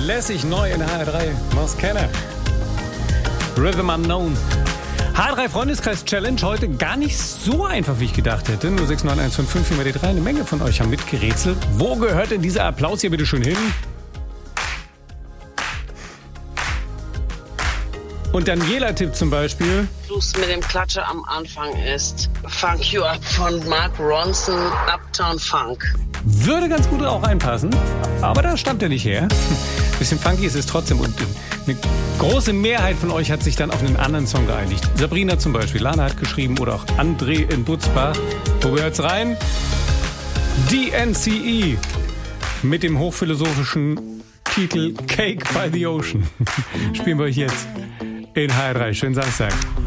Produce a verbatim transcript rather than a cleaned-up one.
lässig neu in H R drei. Was kenne? Rhythm Unknown. H R drei Freundeskreis Challenge heute gar nicht so einfach, wie ich gedacht hätte. null sechs neun eins fünf fünf vier drei. Eine Menge von euch haben mitgerätselt. Wo gehört denn dieser Applaus hier bitte schön hin? Und Daniela-Tipp zum Beispiel. Schluss mit dem Klatscher am Anfang ist Funk You Up von Mark Ronson, Uptown Funk. Würde ganz gut auch reinpassen, aber da stammt er nicht her. Bisschen funky ist es trotzdem und eine große Mehrheit von euch hat sich dann auf einen anderen Song geeinigt. Sabrina zum Beispiel, Lana hat geschrieben oder auch André in Butzbach. Wo gehört's rein? D N C E mit dem hochphilosophischen Titel Cake by the Ocean. Spielen wir euch jetzt in H R drei. Schönen Samstag.